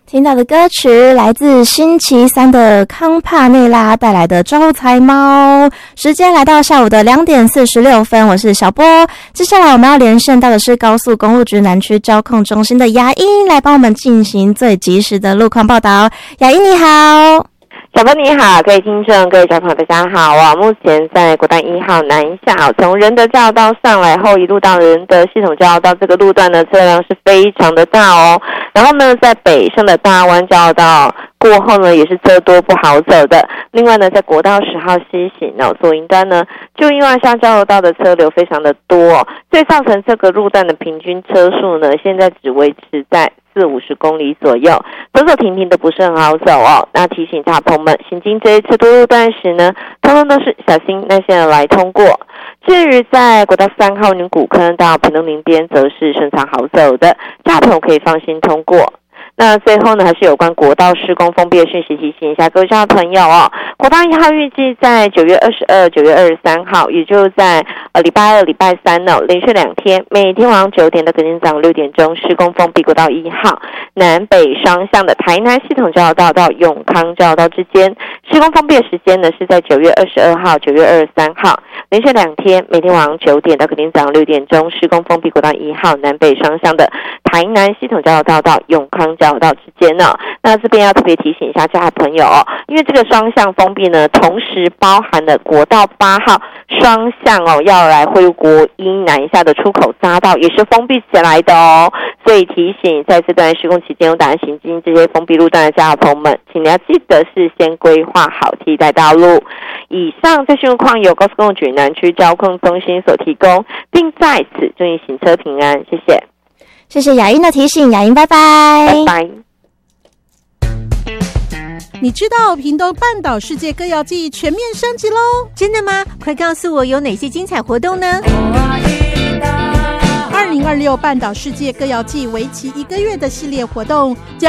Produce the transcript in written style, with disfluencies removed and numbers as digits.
听到的歌曲来自星期三的康帕内拉带来的招财猫。时间来到下午的2点46分，我是小波。接下来我们要连线到的是高速公路局南区交控中心的雅英，来帮我们进行最及时的路况报道。雅英你好。 小波你好，各位听众各位小朋友大家好啊！目前在国道1号南下从仁德交流道上来后，一路到仁德系统交流道这个路段呢，车辆是非常的大哦。然后呢，在北上的大湾交流道过后呢，也是车多不好走的。另外呢，在国道10号西行左营端呢，就因为下交流道的车流非常的多哦，所以造成这个路段的平均车速呢，现在只维持在40-50公里左右，走走停停的不是很好走哦。那提醒大朋友们，行经这一次多路段时呢，通通都是小心耐心的来通过。至于在国道3号女古坑到屏东林边，则是顺畅好走的，大朋友可以放心通过。那最后呢，还是有关国道施工封闭的讯息，提醒一下各位小朋友哦。国道1号预计在9月22、9月23号，也就是在礼拜2、礼拜3呢，连续2天，每天晚上9点到隔天早上6点钟施工封闭国道1号南北双向的台南系统交流道到永康交流道之间。施工封闭的时间呢是在9月22号、9月23号，连续2天，每天晚上9点到隔天早上6点钟施工封闭国道1号南北双向的台南系统交流道到永康交流道之间呢。那这边要特别提醒一下家的朋友哦，因为这个双向封闭呢，同时包含了国道8号双向哦，要来会国一南下的出口匝道也是封闭起来的哦。所以提醒在这段施工期间有打算行经这些封闭路段的家的朋友们，请你要记得事先规划好替代道路。以上这些情况由高速公路局南区交控中心所提供，并在此祝你行车平安，谢谢。 谢谢雅英的提醒，雅英拜拜。 拜拜。 你知道屏东半岛世界歌谣季全面升级咯？ 真的吗？快告诉我有哪些精彩活动呢 ？2026半岛世界歌谣季为期1个月的系列活动